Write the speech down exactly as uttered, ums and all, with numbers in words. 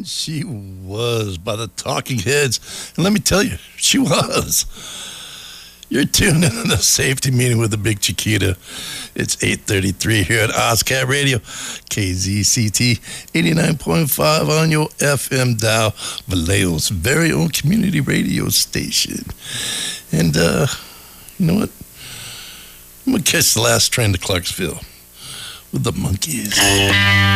And she was by the Talking Heads. And let me tell you, she was. You're tuned in to the Safety Meeting with the Big Chiquita. It's eight thirty-three here at OzCat Radio, K Z C T eighty-nine point five on your F M dial, Vallejo's very own community radio station. And, uh, you know what? I'm going to catch the last train to Clarksville with the Monkees.